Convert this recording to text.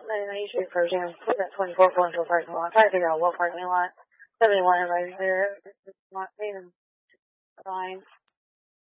I usually approach him, put that 24 pull into a parking lot. Try to figure out what parking lot. 71 everybody's there. It's not even fine.